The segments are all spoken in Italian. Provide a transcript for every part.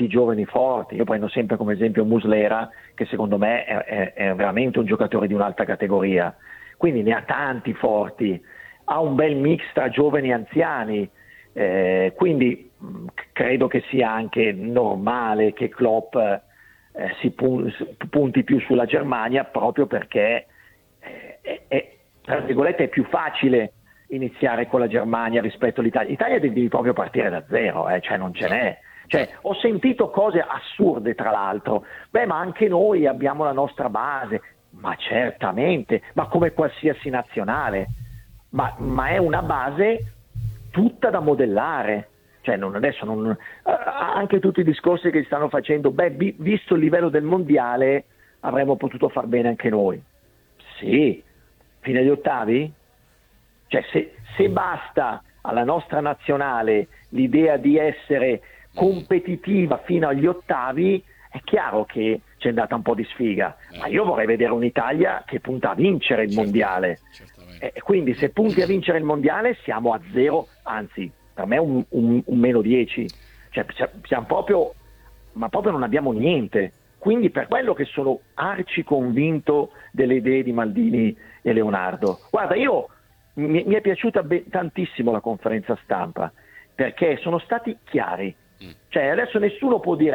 tanti giovani forti. Io prendo sempre come esempio Muslera, che secondo me è veramente un giocatore di un'alta categoria, quindi ne ha tanti forti, ha un bel mix tra giovani e anziani, quindi credo che sia anche normale che Klopp punti più sulla Germania, proprio perché tra virgolette è più facile iniziare con la Germania rispetto all'Italia. L'Italia devi proprio partire da zero, cioè non ce n'è. Cioè, ho sentito cose assurde, tra l'altro. Beh, ma anche noi abbiamo la nostra base. Ma certamente, ma come qualsiasi nazionale. Ma è una base tutta da modellare. Cioè, anche tutti i discorsi che si stanno facendo, visto il livello del mondiale, avremmo potuto far bene anche noi. Sì, fino agli ottavi? Cioè, se basta alla nostra nazionale l'idea di essere competitiva fino agli ottavi, è chiaro che c'è andata un po' di sfiga, ma io vorrei vedere un'Italia che punta a vincere il mondiale. Quindi se punti a vincere il mondiale siamo a zero, anzi per me un meno 10, cioè siamo proprio, ma proprio non abbiamo niente. Quindi per quello che sono arci convinto delle idee di Maldini e Leonardo. Guarda, mi è piaciuta tantissimo la conferenza stampa, perché sono stati chiari. Cioè adesso nessuno può dire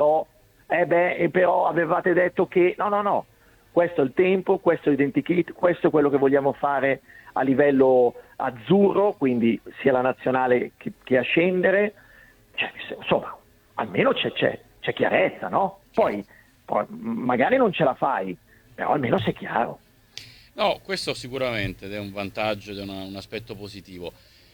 però avevate detto che no, questo è il tempo, questo è l'identikit, questo è quello che vogliamo fare a livello azzurro, quindi sia la nazionale che a scendere. Cioè, insomma, almeno c'è chiarezza, no? Poi magari non ce la fai, però almeno sei chiaro. No, questo sicuramente ed è un vantaggio ed è un aspetto positivo.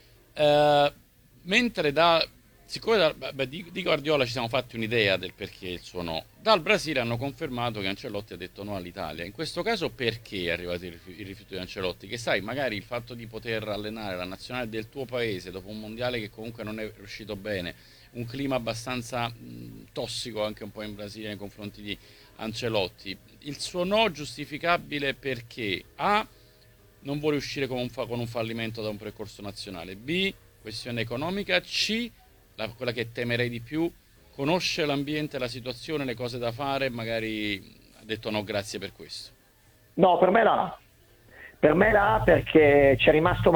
Mentre siccome di Guardiola ci siamo fatti un'idea del perché il suo no, dal Brasile hanno confermato che Ancelotti ha detto no all'Italia. In questo caso perché è arrivato il rifiuto di Ancelotti? Che sai, magari il fatto di poter allenare la nazionale del tuo paese dopo un mondiale che comunque non è riuscito bene, un clima abbastanza tossico anche un po' in Brasile nei confronti di Ancelotti, il suo no giustificabile perché A, non vuole uscire con un fallimento da un percorso nazionale, B, questione economica, C, quella che temerei di più, conosce l'ambiente, la situazione, le cose da fare, magari ha detto no grazie per questo. No, per me la A perché c'è rimasto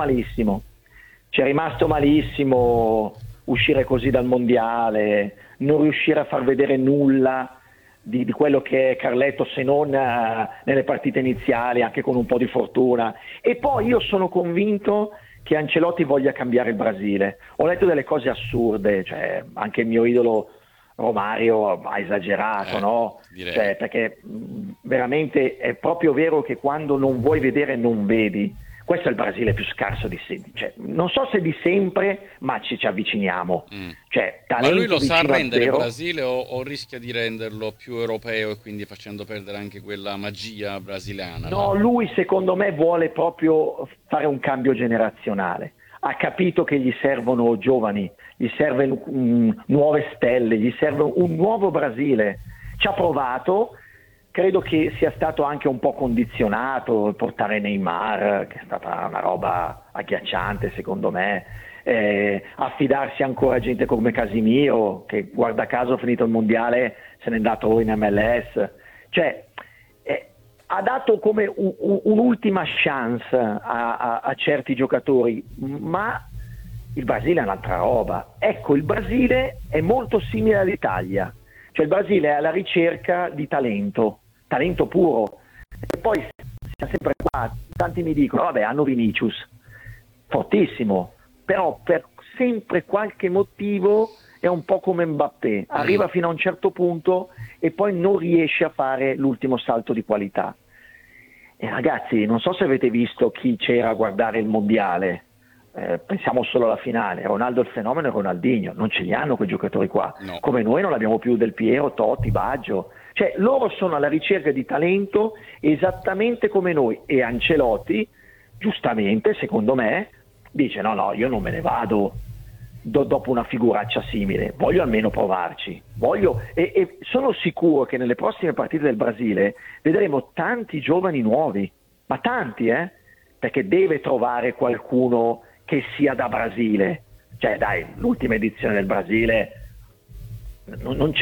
malissimo uscire così dal mondiale, non riuscire a far vedere nulla di quello che è Carletto, se non nelle partite iniziali, anche con un po' di fortuna. E poi io sono convinto che Ancelotti voglia cambiare il Brasile. Ho letto delle cose assurde, cioè anche il mio idolo Romario ha esagerato, no? Cioè, perché veramente è proprio vero che quando non vuoi vedere non vedi. Questo è il Brasile più scarso di sempre, cioè, non so se di sempre, ma ci avviciniamo. Cioè, ma lui lo sa rendere il zero. Brasile o rischia di renderlo più europeo e quindi facendo perdere anche quella magia brasiliana? No, lui secondo me vuole proprio fare un cambio generazionale. Ha capito che gli servono giovani, gli servono nuove stelle, gli serve un nuovo Brasile. Ci ha provato. Credo che sia stato anche un po' condizionato il portare Neymar, che è stata una roba agghiacciante secondo me, affidarsi ancora a gente come Casimiro, che guarda caso finito il mondiale se n'è andato in MLS. Cioè, ha dato come un'ultima chance a certi giocatori, ma il Brasile è un'altra roba. Ecco, il Brasile è molto simile all'Italia, cioè il Brasile è alla ricerca di talento puro, e poi siamo sempre qua. Tanti mi dicono vabbè, hanno Vinicius, fortissimo, però per sempre qualche motivo è un po' come Mbappé, arriva fino a un certo punto e poi non riesce a fare l'ultimo salto di qualità. E ragazzi, non so se avete visto chi c'era a guardare il mondiale, pensiamo solo alla finale, Ronaldo il fenomeno e Ronaldinho, non ce li hanno quei giocatori qua, no. Come noi non abbiamo più Del Piero, Totti, Baggio. Cioè loro sono alla ricerca di talento esattamente come noi, e Ancelotti giustamente secondo me dice no, io non me ne vado dopo una figuraccia simile, voglio almeno provarci, e sono sicuro che nelle prossime partite del Brasile vedremo tanti giovani nuovi, ma tanti, perché deve trovare qualcuno che sia da Brasile. Cioè dai, l'ultima edizione del Brasile non